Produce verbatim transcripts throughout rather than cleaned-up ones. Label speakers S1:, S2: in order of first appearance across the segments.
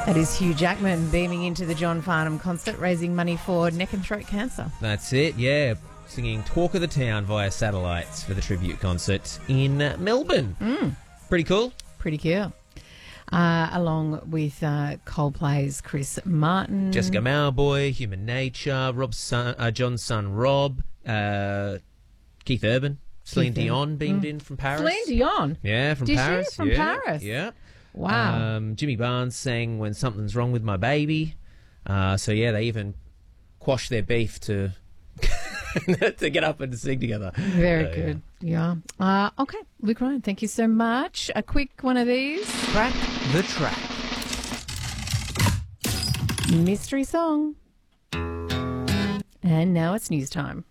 S1: That is Hugh Jackman beaming into the John Farnham concert, raising money for neck and throat cancer.
S2: That's it, yeah. Singing Talk of the Town via satellites for the tribute concert in Melbourne.
S1: Mm.
S2: Pretty cool.
S1: Pretty cool. Uh, along with uh, Coldplay's Chris Martin.
S2: Jessica Mauboy, Human Nature, Rob's son, uh, John's son Rob, uh, Keith Urban, Celine
S1: Keith
S2: Dion beamed
S1: mm.
S2: in from Paris.
S1: Celine Dion?
S2: Yeah, from
S1: Did
S2: Paris.
S1: she? From
S2: yeah.
S1: Paris?
S2: Yeah.
S1: Wow.
S2: Um, Jimmy Barnes sang When Something's Wrong With My Baby. Uh, so, yeah, they even quashed their beef to to get up and sing together.
S1: Very
S2: so,
S1: good. Yeah. yeah. Uh, okay, Luke Ryan, thank you so much. A quick one of these.
S2: Crack the track.
S1: Mystery song. And now it's news time.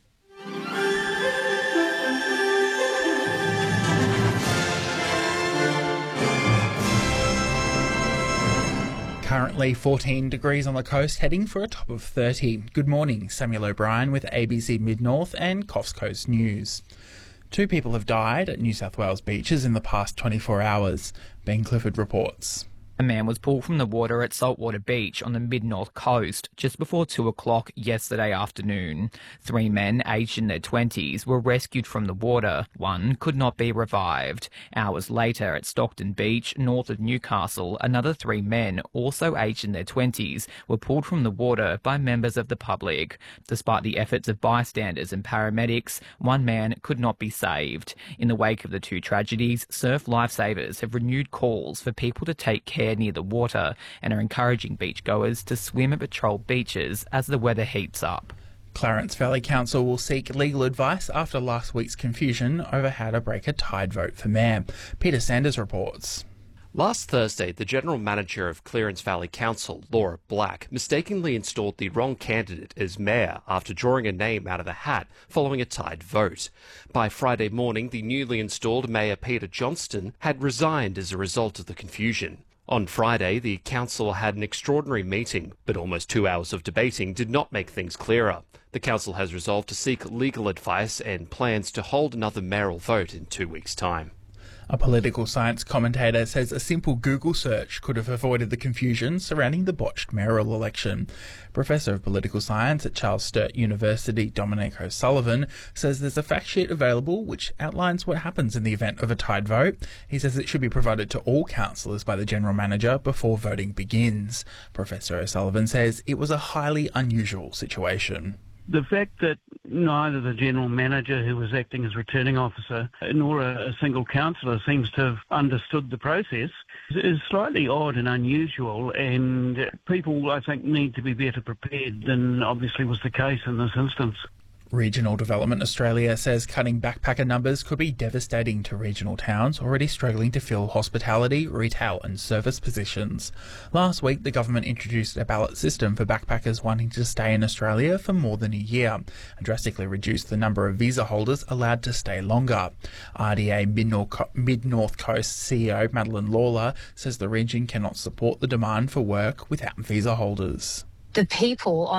S3: Currently fourteen degrees on the coast, heading for a top of thirty. Good morning, Samuel O'Brien with A B C Mid-North and Coffs Coast News. Two people have died at New South Wales beaches in the past twenty-four hours. Ben Clifford reports.
S4: A man was pulled from the water at Saltwater Beach on the mid-north coast just before two o'clock yesterday afternoon. Three men aged in their twenties were rescued from the water. One could not be revived. Hours later at Stockton Beach, north of Newcastle, another three men, also aged in their twenties, were pulled from the water by members of the public. Despite the efforts of bystanders and paramedics, one man could not be saved. In the wake of the two tragedies, surf lifesavers have renewed calls for people to take care near the water and are encouraging beachgoers to swim at patrolled beaches as the weather heats up.
S3: Clarence Valley Council will seek legal advice after last week's confusion over how to break a tied vote for mayor. Peter Sanders reports.
S5: Last Thursday, the General Manager of Clarence Valley Council, Laura Black, mistakenly installed the wrong candidate as mayor after drawing a name out of a hat following a tied vote. By Friday morning, the newly installed Mayor Peter Johnston had resigned as a result of the confusion. On Friday, the council had an extraordinary meeting, but almost two hours of debating did not make things clearer. The council has resolved to seek legal advice and plans to hold another mayoral vote in two weeks' time.
S3: A political science commentator says a simple Google search could have avoided the confusion surrounding the botched mayoral election. Professor of Political Science at Charles Sturt University, Dominic O'Sullivan, says there's a fact sheet available which outlines what happens in the event of a tied vote. He says it should be provided to all councillors by the General Manager before voting begins. Professor O'Sullivan says it was a highly unusual situation.
S6: The fact that neither the General Manager, who was acting as returning officer, nor a, a single councillor seems to have understood the process is slightly odd and unusual, and people, I think, need to be better prepared than obviously was the case in this instance.
S3: Regional Development Australia says cutting backpacker numbers could be devastating to regional towns already struggling to fill hospitality, retail and service positions. Last week, the government introduced a ballot system for backpackers wanting to stay in Australia for more than a year and drastically reduced the number of visa holders allowed to stay longer. R D A Mid-North Coast C E O Madeline Lawler says the region cannot support the demand for work without visa holders.
S7: The people on